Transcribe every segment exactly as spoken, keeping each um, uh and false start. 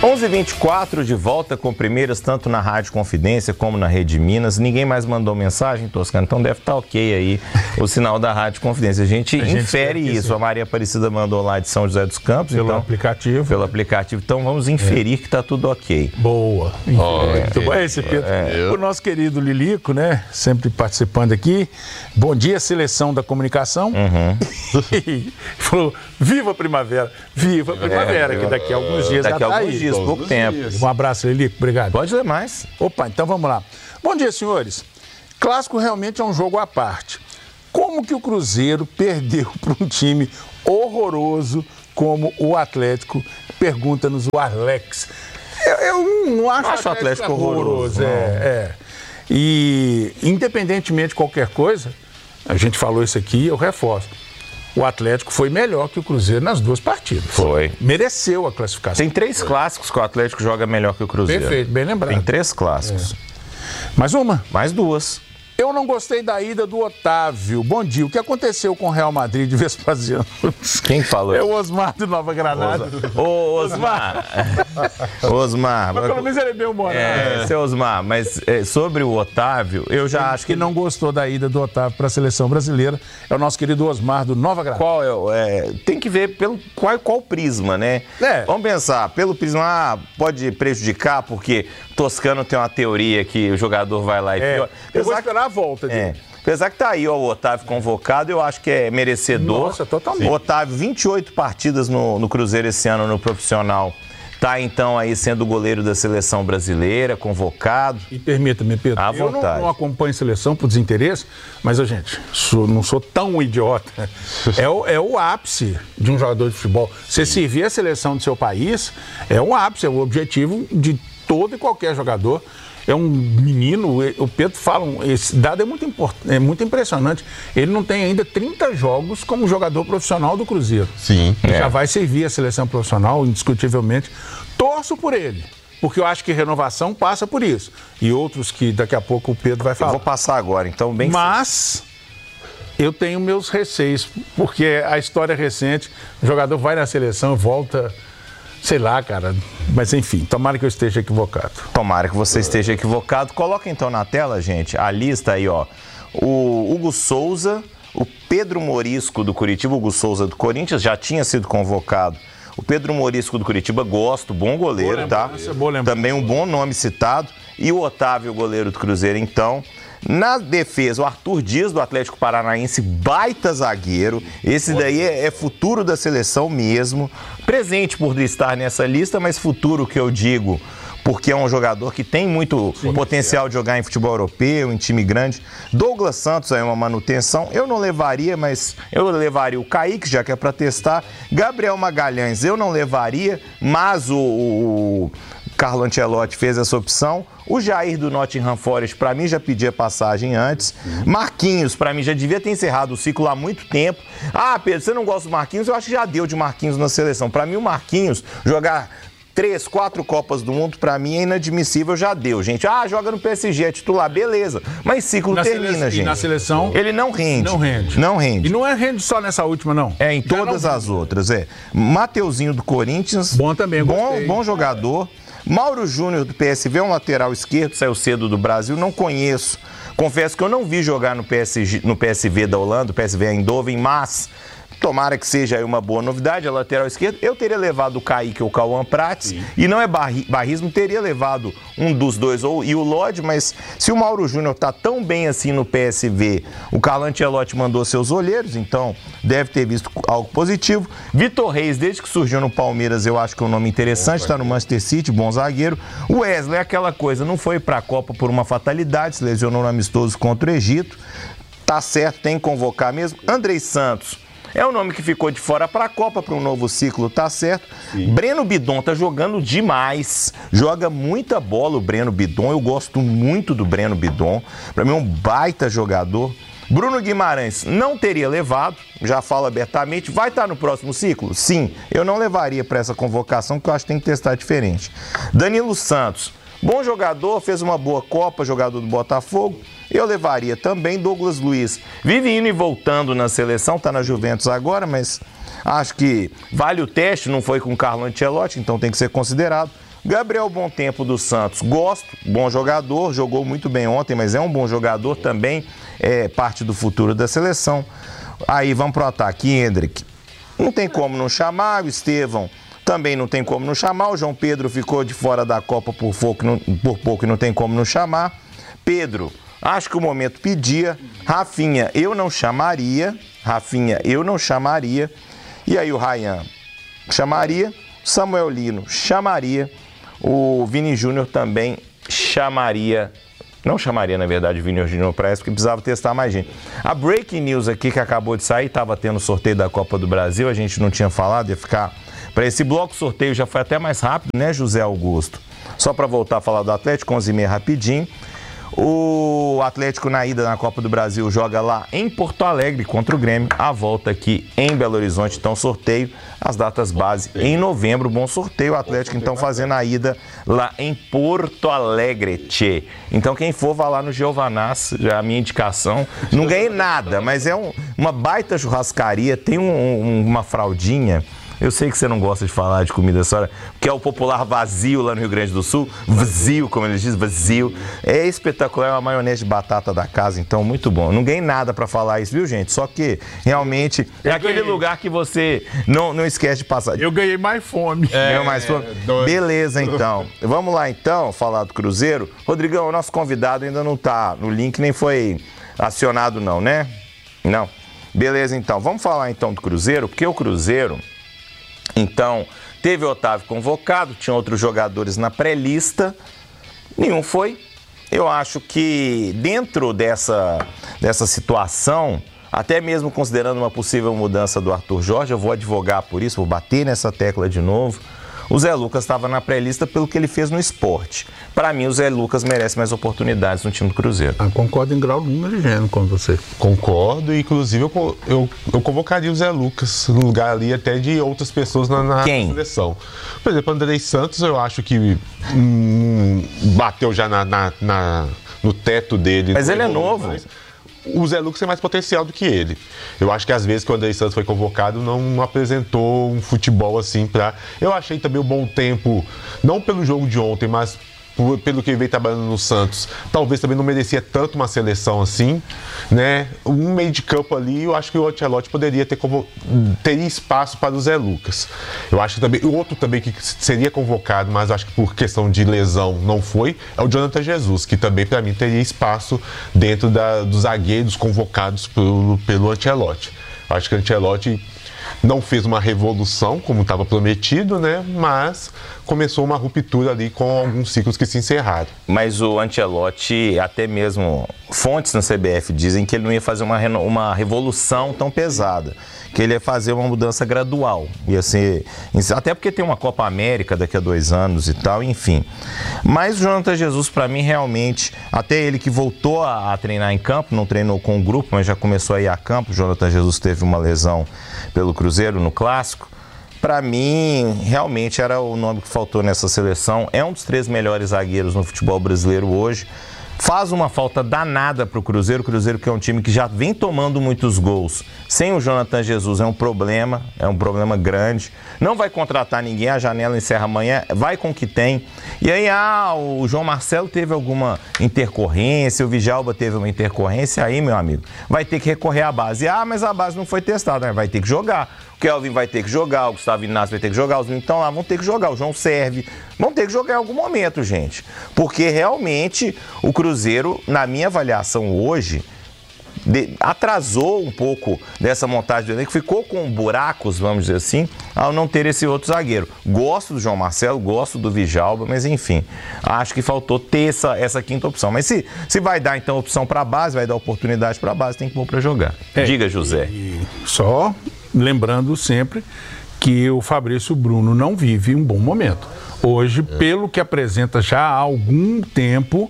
onze e vinte e quatro, de volta com primeiras, tanto na Rádio Confidência como na Rede Minas. Ninguém mais mandou mensagem, Toscano, então deve estar ok aí o sinal da Rádio Confidência. A gente, a gente infere isso. Sim. A Maria Aparecida mandou lá de São José dos Campos. Pelo então, aplicativo. Pelo aplicativo. Então vamos inferir é. que está tudo ok. Boa. Oh, é, muito bom. Esse Pedro. É. O nosso querido Lilico, né? Sempre participando aqui. Bom dia, seleção da comunicação. Uhum. Falou, viva a primavera. Viva a primavera, é, que daqui a alguns dias daqui já a tá alguns aí. dias, pouco tempo. Um abraço, Lilico. Obrigado. Pode ler mais. Opa, então vamos lá. Bom dia, senhores. Clássico realmente é um jogo à parte. Como que o Cruzeiro perdeu para um time horroroso como o Atlético? Pergunta-nos o Alex. Eu, eu não acho, acho o Atlético, Atlético horroroso. É, é. E, independentemente de qualquer coisa, a gente falou isso aqui, eu reforço. O Atlético foi melhor que o Cruzeiro nas duas partidas. Foi. Mereceu a classificação. Tem três clássicos que o Atlético joga melhor que o Cruzeiro. Perfeito, bem lembrado. Tem três clássicos. É. Mais uma? Mais duas. Eu não gostei da ida do Otávio. Bom dia. O que aconteceu com o Real Madrid de Vespasiano? Quem falou? É o Osmar do Nova Granada. Ô, Osmar. Osmar. Mas pelo menos ele é bem humorado. É, seu Osmar, mas é, sobre o Otávio, eu já ele acho que... que não gostou da ida do Otávio para a seleção brasileira é o nosso querido Osmar do Nova Granada. Qual é, o, é tem que ver pelo qual, qual prisma, né? É. Vamos pensar, pelo prisma, ah, pode prejudicar, porque Toscano tem uma teoria que o jogador vai lá e... É. Pior. Eu vou esperar a volta dele. É. Apesar que tá aí ó, o Otávio convocado, eu acho que é merecedor. Nossa, totalmente. O Otávio, vinte e oito partidas no, no Cruzeiro esse ano no profissional. Tá então aí sendo o goleiro da seleção brasileira, convocado. E permita-me, Pedro, à eu vontade. Não, não acompanho seleção por desinteresse, mas, ó, gente, sou, não sou tão idiota. É o, é o ápice de um jogador de futebol. Você servir a seleção do seu país é um ápice, é o objetivo de todo e qualquer jogador. É um menino, o Pedro fala, esse dado é muito, import, é muito impressionante. Ele não tem ainda trinta jogos como jogador profissional do Cruzeiro. Sim. Ele é. já vai servir a seleção profissional, indiscutivelmente. Torço por ele, porque eu acho que renovação passa por isso. E outros que daqui a pouco o Pedro vai falar. Eu vou passar agora, então bem... Mas eu tenho meus receios, porque a história recente, o jogador vai na seleção, volta... Sei lá, cara, mas enfim, tomara que eu esteja equivocado. Tomara que você esteja equivocado. Coloca então na tela, gente, a lista aí, ó. O Hugo Souza, o Pedro Morisco do Curitiba, o Hugo Souza do Corinthians, já tinha sido convocado. O Pedro Morisco do Curitiba, gosto, bom goleiro, tá? Também um bom nome citado. E o Otávio, goleiro do Cruzeiro, então... Na defesa, o Arthur Dias, do Atlético Paranaense, baita zagueiro. Esse daí é, é futuro da seleção mesmo. Presente por estar nessa lista, mas futuro que eu digo, porque é um jogador que tem muito Sim, potencial é. de jogar em futebol europeu, em time grande. Douglas Santos é uma manutenção. Eu não levaria, mas eu levaria o Kaique, já que é para testar. Gabriel Magalhães, eu não levaria, mas o... o Carlo Ancelotti fez essa opção. O Jair do Nottingham Forest, para mim, já pedia passagem antes. Marquinhos, para mim, já devia ter encerrado o ciclo há muito tempo. Ah, Pedro, você não gosta do Marquinhos? Eu acho que já deu de Marquinhos na seleção. Para mim, o Marquinhos jogar três, quatro Copas do Mundo, para mim, é inadmissível, já deu, gente. Ah, joga no P S G, é titular, beleza. Mas ciclo na termina, seleção, gente. E na seleção... Ele não rende. Não rende. Não rende. E não é rende só nessa última, não. É, em já todas as outras, é. Mateuzinho do Corinthians. Bom também, bom, bom jogador. Mauro Júnior do P S V, um lateral esquerdo, saiu cedo do Brasil, não conheço. Confesso que eu não vi jogar no, P S G, no P S V da Holanda, o P S V Eindhoven, mas tomara que seja aí uma boa novidade, a lateral esquerda. Eu teria levado o Kaique ou o Cauã Prates, Sim. e não é barri, barrismo, teria levado um dos dois ou e o Lodge, mas se o Mauro Júnior tá tão bem assim no P S V, o Carlo Ancelotti mandou seus olheiros, então deve ter visto algo positivo. Vitor Reis, desde que surgiu no Palmeiras, eu acho que é um nome interessante, está no Manchester City, bom zagueiro. O Wesley, aquela coisa, não foi para a Copa por uma fatalidade, se lesionou no amistoso contra o Egito, tá certo, tem que convocar mesmo. Andrei Santos, é o nome que ficou de fora para a Copa, para um novo ciclo, tá certo. Sim. Breno Bidon tá jogando demais, joga muita bola o Breno Bidon, eu gosto muito do Breno Bidon, para mim é um baita jogador. Bruno Guimarães não teria levado, já falo abertamente, vai estar no próximo ciclo? Sim, eu não levaria para essa convocação, porque eu acho que tem que testar diferente. Danilo Santos, bom jogador, fez uma boa Copa, jogador do Botafogo. Eu levaria também Douglas Luiz. Vive indo e voltando na seleção, está na Juventus agora, mas acho que vale o teste, não foi com o Carlo Ancelotti, então tem que ser considerado. Gabriel Bom Tempo do Santos, gosto, bom jogador, jogou muito bem ontem, mas é um bom jogador também, é parte do futuro da seleção. Aí vamos pro ataque, Hendrick. Não tem como não chamar, o Estevão também não tem como não chamar, o João Pedro ficou de fora da Copa por pouco, não, por pouco e não tem como não chamar. Pedro, acho que o momento pedia. Rafinha, eu não chamaria. Rafinha, eu não chamaria. E aí o Ryan chamaria. Samuel Lino chamaria. O Vini Júnior também chamaria. Não chamaria, na verdade, o Vini Júnior para essa, porque precisava testar mais gente. A breaking news aqui que acabou de sair, estava tendo sorteio da Copa do Brasil, a gente não tinha falado, ia ficar para esse bloco. O sorteio já foi até mais rápido, né, José Augusto? Só para voltar a falar do Atlético, onze e meia rapidinho. O Atlético na ida na Copa do Brasil joga lá em Porto Alegre contra o Grêmio, a volta aqui em Belo Horizonte, então sorteio, as datas base em novembro, bom sorteio, o Atlético então fazendo a ida lá em Porto Alegre, tchê. Então quem for vai lá no Giovanás, já é a minha indicação, não ganhei nada, mas é um, uma baita churrascaria, tem um, um, uma fraldinha. Eu sei que você não gosta de falar de comida só, que é o popular vazio lá no Rio Grande do Sul. Vazio, como eles dizem, vazio. É espetacular, é uma maionese de batata da casa, então muito bom. Não ganhei nada pra falar isso, viu, gente? Só que, realmente, é eu aquele ganhei. lugar que você não, não esquece de passar. Eu ganhei mais fome. É, ganhei mais fome? É, beleza, então. Vamos lá, então, falar do Cruzeiro. Rodrigão, o nosso convidado ainda não tá no link, nem foi acionado não, né? Não. Beleza, então. Vamos falar, então, do Cruzeiro, porque o Cruzeiro... Então, teve o Otávio convocado, tinha outros jogadores na pré-lista, nenhum foi. Eu acho que dentro dessa, dessa situação, até mesmo considerando uma possível mudança do Arthur Jorge, eu vou advogar por isso, vou bater nessa tecla de novo. O Zé Lucas estava na pré-lista pelo que ele fez no esporte. Para mim, o Zé Lucas merece mais oportunidades no time do Cruzeiro. Eu concordo em grau, número e gênero com você. Concordo, inclusive eu, eu, eu convocaria o Zé Lucas no lugar ali até de outras pessoas na, na seleção. Por exemplo, Andrei Santos, eu acho que hum, bateu já na, na, na, no teto dele. Mas ele é novo. Mais. O Zé Lucas tem mais potencial do que ele. Eu acho que às vezes, quando o Andrei Santos foi convocado, não apresentou um futebol assim pra... Eu achei também o Bom Tempo, não pelo jogo de ontem, mas por, pelo que ele veio trabalhando no Santos. Talvez também não merecia tanto uma seleção assim, né? Um meio de campo ali, eu acho que o Ancelotti poderia ter convo... teria espaço para o Zé Lucas. Eu acho que também, o outro também que seria convocado, mas acho que por questão de lesão não foi, é o Jonathan Jesus, que também para mim teria espaço dentro da, dos zagueiros convocados pelo, pelo Ancelotti. Eu acho que o Ancelotti não fez uma revolução, como estava prometido, né? Mas começou uma ruptura ali com alguns ciclos que se encerraram. Mas o Ancelotti, até mesmo fontes na C B F dizem que ele não ia fazer uma, uma revolução tão pesada, que ele ia fazer uma mudança gradual. Ia ser, até porque tem uma Copa América daqui a dois anos e tal, enfim. Mas o Jonathan Jesus, para mim, realmente, até ele que voltou a, a treinar em campo, não treinou com o grupo, mas já começou a ir a campo. O Jonathan Jesus teve uma lesão pelo Cruzeiro no Clássico. Para mim, realmente era o nome que faltou nessa seleção. É um dos três melhores zagueiros no futebol brasileiro hoje. Faz uma falta danada para o Cruzeiro. O Cruzeiro que é um time que já vem tomando muitos gols. Sem o Jonathan Jesus é um problema, é um problema grande. Não vai contratar ninguém, a janela encerra amanhã, vai com o que tem. E aí, ah, o João Marcelo teve alguma intercorrência, o Vijalba teve uma intercorrência, aí, meu amigo, vai ter que recorrer à base. Ah, mas a base não foi testada, vai ter que jogar. O Kelvin vai ter que jogar, o Gustavo Inácio vai ter que jogar, os meninos estão lá, vão ter que jogar, o João serve, vão ter que jogar em algum momento, gente. Porque realmente o Cruzeiro, na minha avaliação hoje, de, atrasou um pouco dessa montagem do elenco, ficou com buracos, vamos dizer assim, ao não ter esse outro zagueiro. Gosto do João Marcelo, gosto do Vijalba, mas enfim, acho que faltou ter essa, essa quinta opção. Mas se, se vai dar então opção para a base, vai dar oportunidade para a base, tem que pôr para jogar. É, Diga, José. E, e só lembrando sempre que o Fabrício Bruno não vive um bom momento. Hoje, é. pelo que apresenta já há algum tempo,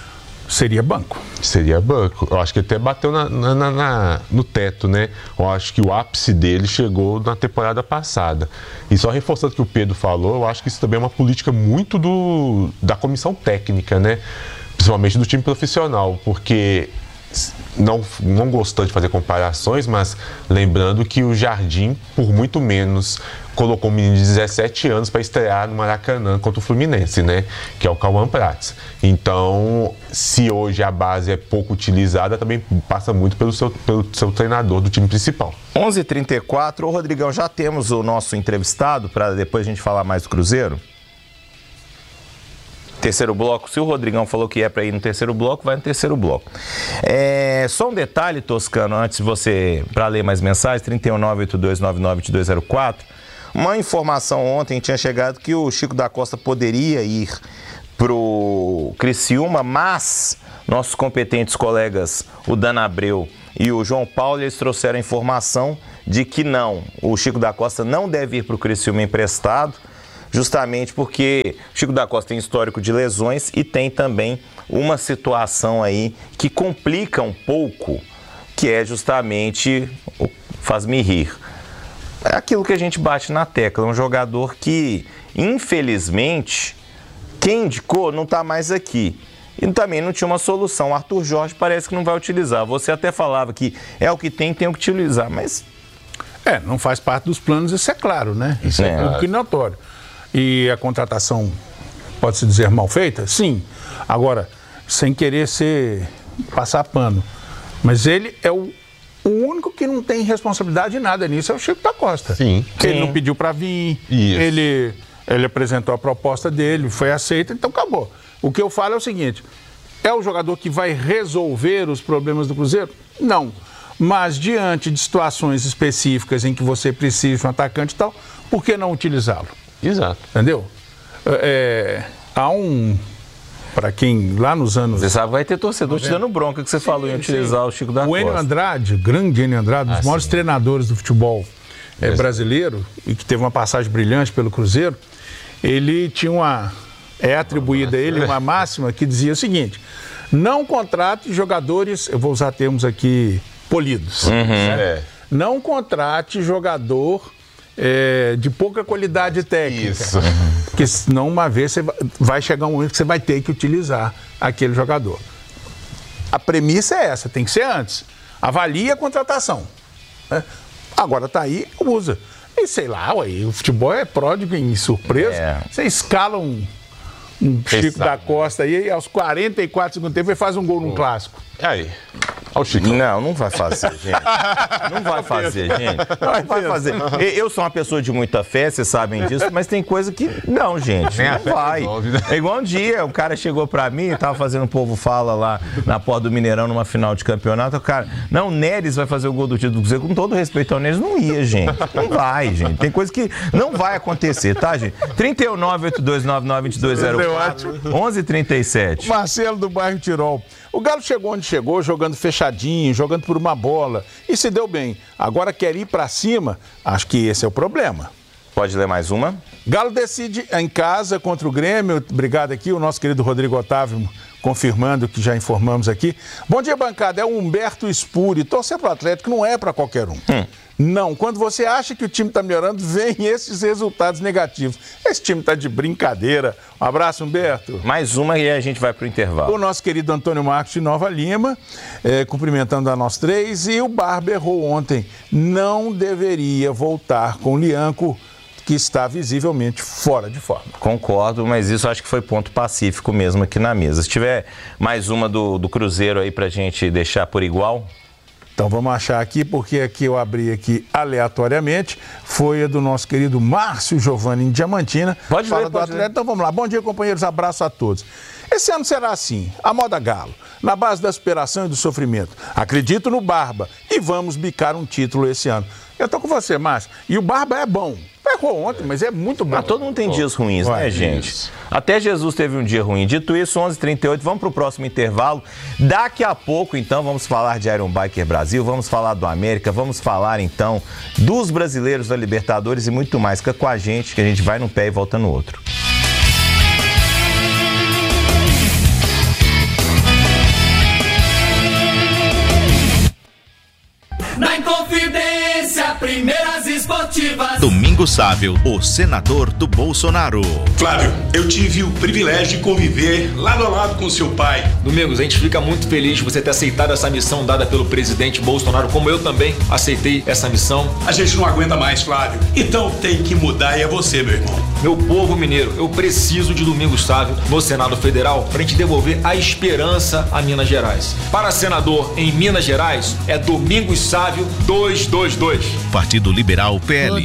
seria banco. Seria banco. Eu acho que ele até bateu na, na, na, no teto, né? Eu acho que o ápice dele chegou na temporada passada. E só reforçando o que o Pedro falou, eu acho que isso também é uma política muito do, da comissão técnica, né? Principalmente do time profissional, porque não, não gostou de fazer comparações, mas lembrando que o Jardim, por muito menos, colocou um menino de dezessete anos para estrear no Maracanã contra o Fluminense, né? Que é o Cauã Prats. Então, se hoje a base é pouco utilizada, também passa muito pelo seu, pelo seu treinador do time principal. onze e trinta e quatro, ô Rodrigão, já temos o nosso entrevistado para depois a gente falar mais do Cruzeiro? Terceiro bloco, se o Rodrigão falou que é para ir no terceiro bloco, vai no terceiro bloco. É, só um detalhe, Toscano, antes de você, para ler mais mensagens, trinta e um, nove oito dois, nove nove dois zero quatro, uma informação ontem tinha chegado que o Chico da Costa poderia ir pro Criciúma, mas nossos competentes colegas, o Dan Abreu e o João Paulo, eles trouxeram a informação de que não, o Chico da Costa não deve ir pro Criciúma emprestado, justamente porque o Chico da Costa tem histórico de lesões e tem também uma situação aí que complica um pouco, que é justamente o faz-me rir. É aquilo que a gente bate na tecla, um jogador que, infelizmente, quem indicou não está mais aqui. E também não tinha uma solução. O Arthur Jorge parece que não vai utilizar. Você até falava que é o que tem, tem o que utilizar, mas... É, não faz parte dos planos, isso é claro, né? Isso é, é público e notório. E a contratação, pode-se dizer, mal feita? Sim. Agora, sem querer ser passar pano. Mas ele é o, o único que não tem responsabilidade em nada nisso, é o Chico da Costa. Sim. Ele Sim. não pediu para vir, Isso. ele, ele apresentou a proposta dele, foi aceita, então acabou. O que eu falo é o seguinte, é o jogador que vai resolver os problemas do Cruzeiro? Não. Mas diante de situações específicas em que você precisa de um atacante e tal, por que não utilizá-lo? Exato. Entendeu? É, há um... Para quem lá nos anos... Você sabe, vai ter torcedor te dando bronca que você sim, falou em utilizar sim. o Chico da Costa. O Enio Andrade, o grande Enio Andrade, um dos ah, maiores sim. treinadores do futebol é, brasileiro e que teve uma passagem brilhante pelo Cruzeiro, ele tinha uma... É atribuída a ele uma máxima que dizia o seguinte, não contrate jogadores, eu vou usar termos aqui, polidos. Uhum. Né? É. Não contrate jogador... É, de pouca qualidade técnica. Isso. Porque senão uma vez você vai chegar um momento que você vai ter que utilizar aquele jogador. A premissa é essa, tem que ser antes. Avalie a contratação. Né? Agora tá aí, usa. E sei lá, ué, o futebol é pródigo em surpresa. É. Você escala um, um Chico da Costa aí e aos quarenta e quatro segundos tempo ele faz um gol num clássico. E aí? Olha o Chico. Não, não vai fazer, gente. Não vai fazer, gente. Não vai fazer. Eu sou uma pessoa de muita fé, vocês sabem disso, mas tem coisa que... Não, gente, não vai. É igual um dia, o cara chegou pra mim, tava fazendo o Povo Fala lá na porta do Mineirão, numa final de campeonato, o cara... Não, o Neres vai fazer o gol do título do Cruzeiro. Com todo respeito ao Neres, não ia, gente. Não vai, gente. Tem coisa que não vai acontecer, tá, gente? trinta e um, nove oito dois nove nove dois zero quatro, onze e trinta e sete. Marcelo do bairro Tirol. O Galo chegou onde chegou, jogando fechadinho, jogando por uma bola, e se deu bem. Agora quer ir pra cima, acho que esse é o problema. Pode ler mais uma? Galo decide em casa contra o Grêmio. Obrigado aqui, o nosso querido Rodrigo Otávio confirmando que já informamos aqui. Bom dia, bancada. É o Humberto Spuri. Torcer pro Atlético não é para qualquer um. Hum. Não, quando você acha que o time está melhorando, vem esses resultados negativos. Esse time está de brincadeira. Um abraço, Humberto. Mais uma e a gente vai pro intervalo. O nosso querido Antônio Marcos de Nova Lima, é, cumprimentando a nós três. E o Barba errou ontem. Não deveria voltar com o Lianco, que está visivelmente fora de forma. Concordo, mas isso acho que foi ponto pacífico mesmo aqui na mesa. Se tiver mais uma do, do Cruzeiro aí pra gente deixar por igual... Então vamos achar aqui, porque aqui eu abri aqui aleatoriamente, foi a do nosso querido Márcio Giovanni em Diamantina. Pode Fala ler, do pode Atlético. ler. Então vamos lá. Bom dia, companheiros. Abraço a todos. Esse ano será assim, a moda Galo, na base da superação e do sofrimento. Acredito no Barba e vamos bicar um título esse ano. Eu tô com você, Márcio. E o Barba é bom. Errou ontem, mas é muito bom. Mas todo mundo tem dias ruins, né, gente? Isso. Até Jesus teve um dia ruim. Dito isso, onze e trinta e oito, vamos para o próximo intervalo. Daqui a pouco, então, vamos falar de Iron Biker Brasil, vamos falar do América, vamos falar, então, dos brasileiros da Libertadores e muito mais. Fica com a gente, que a gente vai num pé e volta no outro. Na Inconfidência, primeiras Esportivas. Domingos Sávio, o senador do Bolsonaro. Flávio, eu tive o privilégio de conviver lado a lado com seu pai. Domingos, a gente fica muito feliz de você ter aceitado essa missão dada pelo presidente Bolsonaro, como eu também aceitei essa missão. A gente não aguenta mais, Flávio. Então tem que mudar e é você, meu irmão. Meu povo mineiro, eu preciso de Domingos Sávio no Senado Federal para a gente devolver a esperança a Minas Gerais. Para senador em Minas Gerais, é Domingos Sávio duzentos e vinte e dois. Partido Liberal P L.